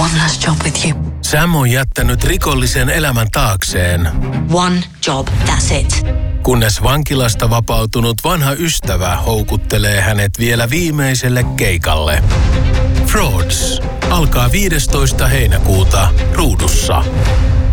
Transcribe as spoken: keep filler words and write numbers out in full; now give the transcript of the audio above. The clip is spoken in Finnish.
One last job with you. Sam on jättänyt rikollisen elämän taakseen. One job, that's it. Kunnes vankilasta vapautunut vanha ystävä houkuttelee hänet vielä viimeiselle keikalle. Frauds alkaa viidestoista heinäkuuta ruudussa.